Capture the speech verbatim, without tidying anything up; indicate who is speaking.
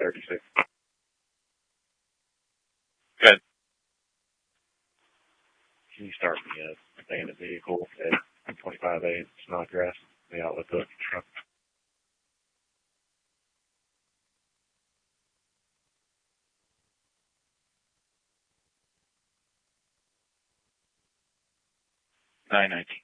Speaker 1: thirty-six.
Speaker 2: Good.
Speaker 1: Can you start me a abandoned vehicle at twenty-five A Snodgrass, the outlet hook truck?
Speaker 2: nine nineteen.